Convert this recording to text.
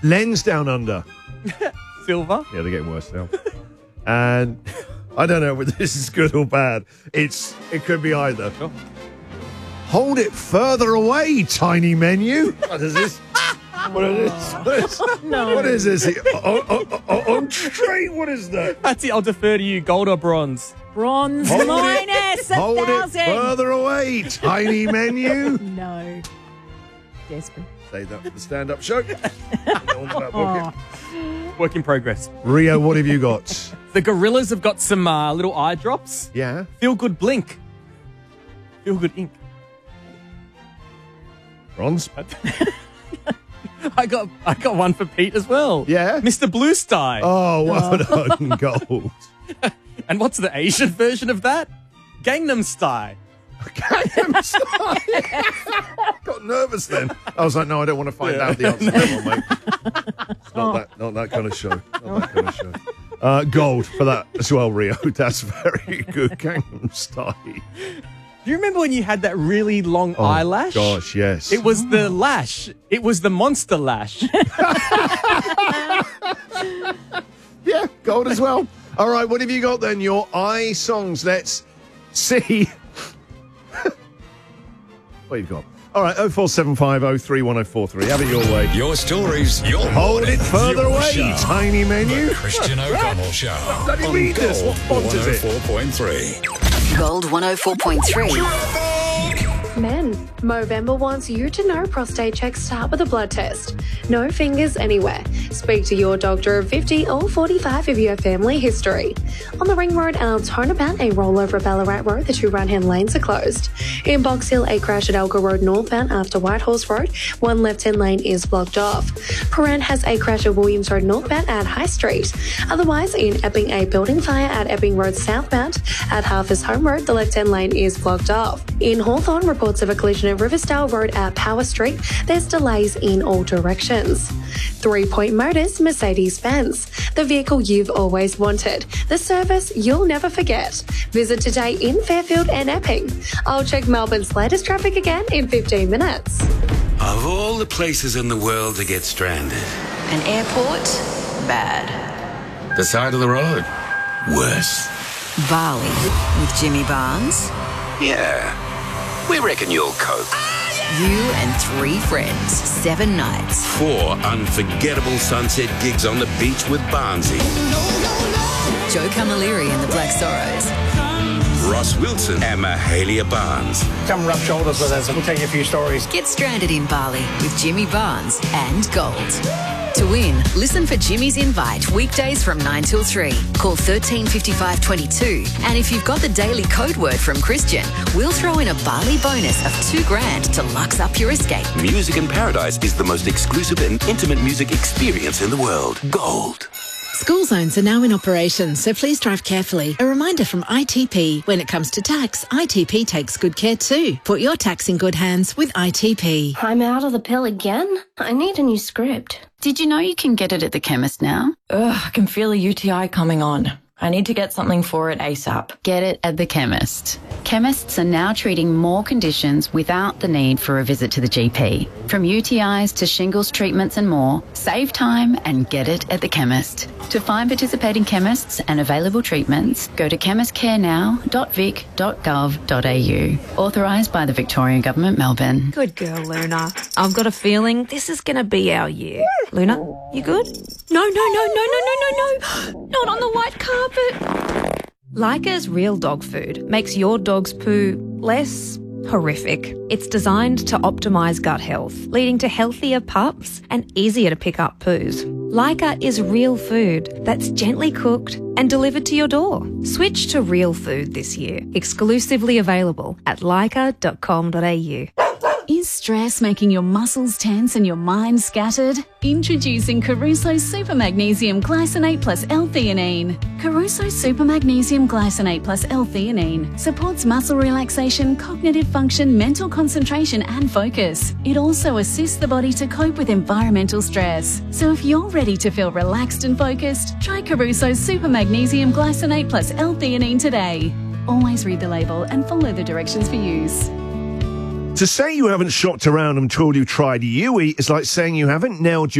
Lens Down Under. Silver. Yeah, they're getting worse now. And I don't know whether this is good or bad. It could be either. Sure. Hold it further away, tiny menu. What is this? What is this? No. What is this? Entree? What is that? That's it. I'll defer to you. Gold or bronze? Bronze Hold minus Hold it 1,000. further away, tiny menu. No. Desmond. Say that for the stand-up show. Work in progress. Rio, what have you got? The gorillas have got some little eye drops. Yeah. Feel good blink. Feel good ink. Bronze? I got one for Pete as well. Yeah? Mr. Blue Sky. Oh, well done, gold. And what's the Asian version of that? Gangnam Style. Gangnam Style. Got nervous then. I was like, no, I don't want to find out the answer. Anymore, mate. It's not that kind of show. Not that kind of show. Gold for that as well, Rio. That's very good. Gangnam Style. Do you remember when you had that really long eyelash? Gosh, yes. It was the lash. It was the monster lash. Yeah, gold as well. All right, what have you got then? Your eye songs. Let's see. What you've got? All right, 04750311043. Have it your way. Your stories, your Hold morning, it further your away, show. tiny menu. The Christian O'Connell Show. Let me on read this. What Gold font is it? 104.3. Gold 104.3. Men, Movember wants you to know prostate checks start with a blood test. No fingers anywhere. Speak to your doctor of 50 or 45 if you have family history. On the Ring Road and Altona Pan, a rollover Ballarat Road, the two right-hand lanes are closed. In Box Hill, a crash at Elgar Road northbound after Whitehorse Road, one left-hand lane is blocked off. Paran has a crash at Williams Road northbound at High Street. Otherwise, in Epping, a building fire at Epping Road southbound. At Harvest Home Road, the left-hand lane is blocked off. In Hawthorn, reports of a collision at Riversdale Road at Power Street. There's delays in all directions. 3 Point Motors Mercedes-Benz. The vehicle you've always wanted. The service you'll never forget. Visit today in Fairfield and Epping. I'll check Melbourne's latest traffic again in 15 minutes. Of all the places in the world to get stranded, An airport? Bad. the side of the road, worse. Bali with Jimmy Barnes. Yeah, we reckon you'll cope. You and 3 friends, 7 nights. 4 unforgettable sunset gigs on the beach with Barnsey. Joe Camilleri and the Black Sorrows. Ross Wilson and Mahalia Barnes. Come rub shoulders with us. We'll tell you a few stories. Get stranded in Bali with Jimmy Barnes and Gold. To win, listen for Jimmy's Invite weekdays from 9 till 3. Call 13 55 22. And if you've got the daily code word from Christian, we'll throw in a Bali bonus of $2,000 to lux up your escape. Music in Paradise is the most exclusive and intimate music experience in the world. Gold. School zones are now in operation, so please drive carefully. A reminder from ITP, when it comes to tax, ITP takes good care too. Put your tax in good hands with ITP. I'm out of the pill again? I need a new script. Did you know you can get it at the chemist now? Ugh, I can feel a UTI coming on. I need to get something for it ASAP. Get it at the chemist. Chemists are now treating more conditions without the need for a visit to the GP. From UTIs to shingles treatments and more, save time and get it at the chemist. To find participating chemists and available treatments, go to chemistcarenow.vic.gov.au. Authorised by the Victorian Government, Melbourne. Good girl, Luna. I've got a feeling this is going to be our year. Luna, you good? No. Not on the white carpet. Leica's Real Dog Food makes your dog's poo less horrific. It's designed to optimise gut health, leading to healthier pups and easier to pick up poos. Leica is real food that's gently cooked and delivered to your door. Switch to real food this year. Exclusively available at leica.com.au. Is stress making your muscles tense and your mind scattered? Introducing Caruso Super Magnesium Glycinate plus L-theanine. Caruso Super Magnesium Glycinate plus L-theanine supports muscle relaxation, cognitive function, mental concentration and focus. It also assists the body to cope with environmental stress. So if you're ready to feel relaxed and focused, try Caruso Super Magnesium Glycinate plus L-theanine today. Always read the label and follow the directions for use. To say you haven't shopped around until you've tried Yui is like saying you haven't nailed your